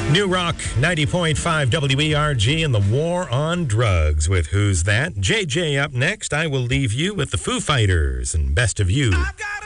New Rock 90.5 WERG and the War on Drugs with Who's That? JJ up next. I will leave you with the Foo Fighters and Best of You. I've got